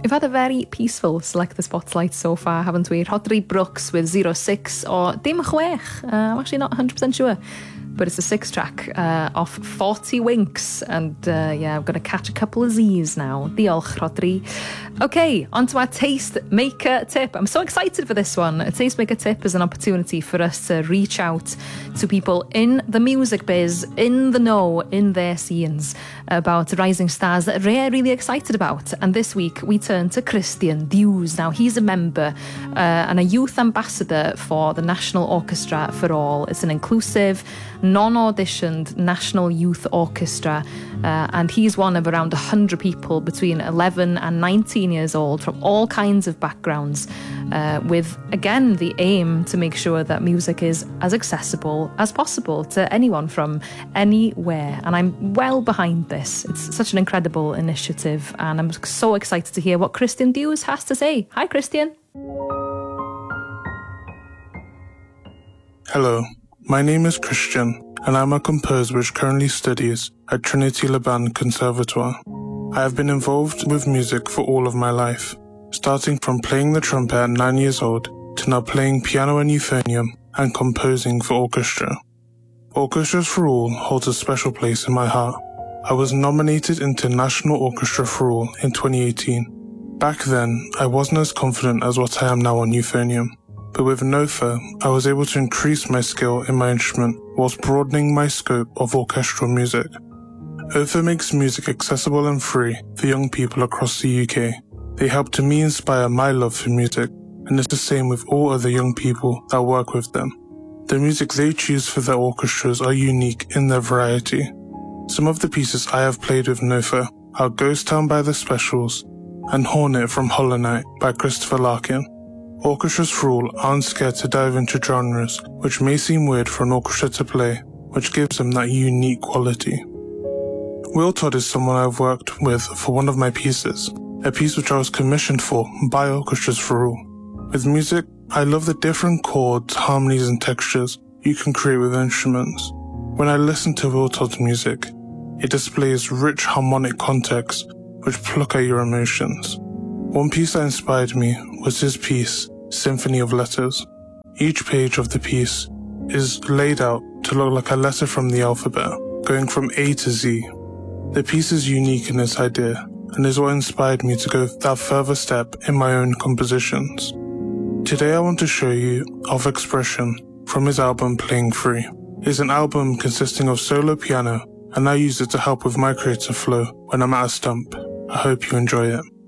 We've had a very peaceful Select the Spotlight so far, haven't we? Rhodri Brooks with 06 or dim chwech. I'm actually not 100% sure. But it's a 6-track off 40 Winks. And yeah, I'm going to catch a couple of Z's now. Diolch, Rhodri. Okay, on to our Taste Maker Tip. I'm so excited for this one. A Taste Maker Tip is an opportunity for us to reach out to people in the music biz, in the know, in their scenes, about rising stars that we're really excited about. And this week, we turn to Christian Dews. Now, he's a member and a youth ambassador for the National Orchestra for All. It's an inclusive, non-auditioned National Youth Orchestra, and he's one of around 100 people between 11 and 19 years old from all kinds of backgrounds, with, again, the aim to make sure that music is as accessible as possible to anyone from anywhere. And I'm well behind this. It's such an incredible initiative, and I'm so excited to hear what Christian Dews has to say. Hi, Christian. Hello. My name is Christian, and I'm a composer which currently studies at Trinity Laban Conservatoire. I have been involved with music for all of my life, starting from playing the trumpet at 9 years old to now playing piano and euphonium and composing for orchestra. Orchestras for All holds a special place in my heart. I was nominated into National Orchestra for All in 2018. Back then, I wasn't as confident as what I am now on euphonium. But with NOFA, I was able to increase my skill in my instrument whilst broadening my scope of orchestral music. OFA makes music accessible and free for young people across the UK. They help to me inspire my love for music, and it's the same with all other young people that work with them. The music they choose for their orchestras are unique in their variety. Some of the pieces I have played with NOFA are Ghost Town by the Specials and Hornet from Hollow Knight by Christopher Larkin. Orchestras for All aren't scared to dive into genres which may seem weird for an orchestra to play, which gives them that unique quality. Will Todd is someone I've worked with for one of my pieces, a piece which I was commissioned for by Orchestras for All. With music, I love the different chords, harmonies and textures you can create with instruments. When I listen to Will Todd's music, it displays rich harmonic context which pluck at your emotions. One piece that inspired me was his piece, Symphony of Letters. Each page of the piece is laid out to look like a letter from the alphabet, going from A to Z. The piece is unique in its idea, and is what inspired me to go that further step in my own compositions. Today I want to show you Of Expression from his album Playing Free. It's an album consisting of solo piano, and I use it to help with my creative flow when I'm at a stump. I hope you enjoy it.